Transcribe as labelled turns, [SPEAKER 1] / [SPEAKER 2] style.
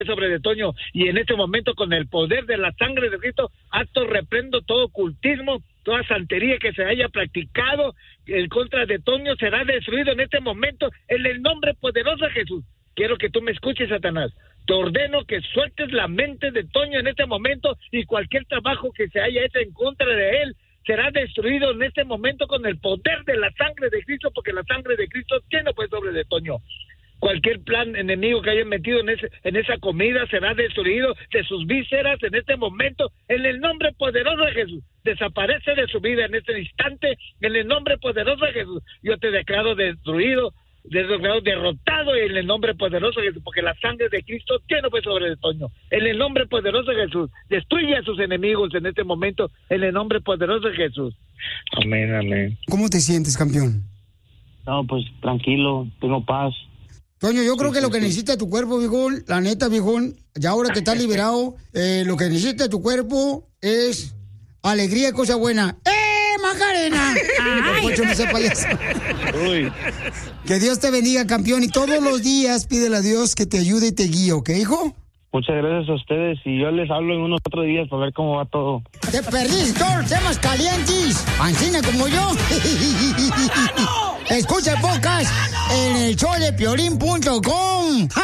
[SPEAKER 1] sobre de Toño, y en este momento con el poder de la sangre de Cristo, acto reprendo todo ocultismo, toda santería que se haya practicado en contra de Toño será destruido en este momento en el nombre poderoso de Jesús. Quiero que tú me escuches, Satanás. Te ordeno que sueltes la mente de Toño en este momento, y cualquier trabajo que se haya hecho en contra de él será destruido en este momento con el poder de la sangre de Cristo, porque la sangre de Cristo tiene pues sobre de Toño. Cualquier plan enemigo que hayan metido en esa comida será destruido de sus vísceras en este momento, en el nombre poderoso de Jesús. Desaparece de su vida en este instante, en el nombre poderoso de Jesús. Yo te declaro destruido, derrotado en el nombre poderoso de Jesús, porque la sangre de Cristo tiene pues sobre el Toño. En el nombre poderoso de Jesús, destruye a sus enemigos en este momento, en el nombre poderoso de Jesús. Amén, amén.
[SPEAKER 2] ¿Cómo te sientes, campeón?
[SPEAKER 3] No, pues tranquilo, tengo paz.
[SPEAKER 2] Toño, yo creo que lo que necesita tu cuerpo, viejón, la neta, viejón, ya ahora que estás liberado, lo que necesita tu cuerpo es alegría y cosa buena. Macarena! ¡Ay! Poncho, no sea payaso.
[SPEAKER 3] Uy.
[SPEAKER 2] Que Dios te bendiga, campeón, y todos los días pídele a Dios que te ayude y te guíe, ¿ok, hijo?
[SPEAKER 3] Muchas gracias a ustedes, y yo les hablo en unos otros días para ver cómo va todo.
[SPEAKER 2] Te perdiste todos los temas calientes, pancina como yo. Escucha el podcast en el showdepiolín.com.